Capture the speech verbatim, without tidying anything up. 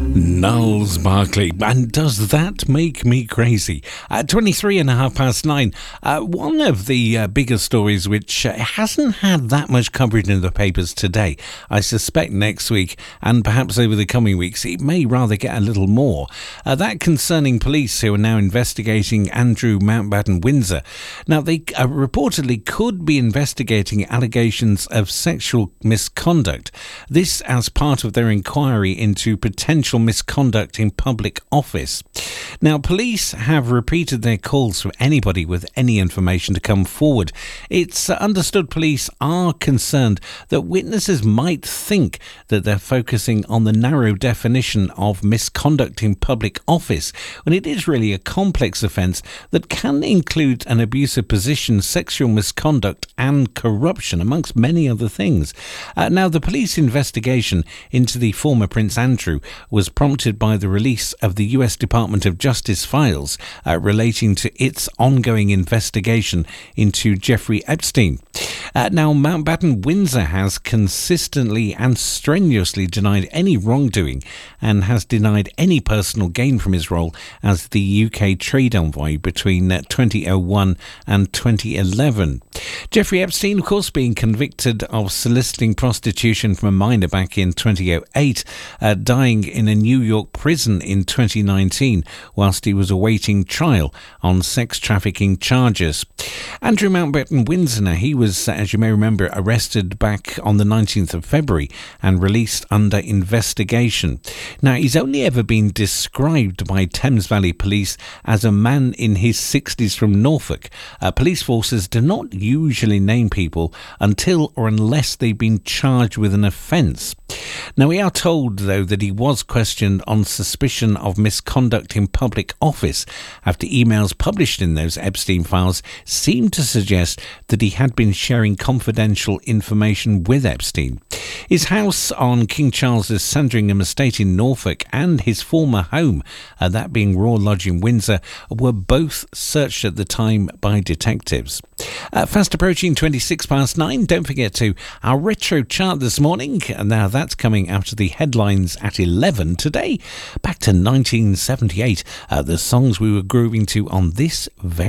Gnarls Barkley, and does that make me crazy? At twenty-three and a half past nine, uh, one of the uh, bigger stories which uh, hasn't had that much coverage in the papers today. I suspect next week and perhaps over the coming weeks it may rather get a little more. Uh, that concerning police who are now investigating Andrew Mountbatten Windsor. Now they uh, reportedly could be investigating allegations of sexual misconduct. This as part of their inquiry into potential misconduct in public office. Now, police have repeated their calls for anybody with any information to come forward. It's understood police are concerned that witnesses might think that they're focusing on the narrow definition of misconduct in public office, when it is really a complex offence that can include an abusive position, sexual misconduct and corruption, amongst many other things. Uh, now, the police investigation into the former Prince Andrew was prompted by the release of the U S Department of Justice files uh, relating to its ongoing investigation into Jeffrey Epstein. Uh, now, Mountbatten Windsor has consistently and strenuously denied any wrongdoing and has denied any personal gain from his role as the U K trade envoy between uh, twenty oh one and twenty eleven. Jeffrey Epstein, of course, being convicted of soliciting prostitution from a minor back in twenty oh eight, uh, dying in a New York prison in twenty nineteen whilst he was awaiting trial on sex trafficking charges. Andrew Mountbatten Windsor, now, he was, as you may remember, arrested back on the nineteenth of February and released under investigation. Now, he's only ever been described by Thames Valley Police as a man in his sixties from Norfolk. Uh, police forces do not usually name people until or unless they've been charged with an offence. Now, we are told, though, that he was questioned on suspicion of misconduct in public office after emails published in those Epstein files seemed to suggest that he had been sharing confidential information with Epstein. His house on King Charles's Sandringham estate in Norfolk and his former home, uh, that being Royal Lodge in Windsor, were both searched at the time by detectives. Uh, fast approaching twenty-six past nine. Don't forget to our retro chart this morning. Now that's coming after the headlines at eleven today. Back to nineteen seventy-eight. Uh, the songs we were grooving to on this very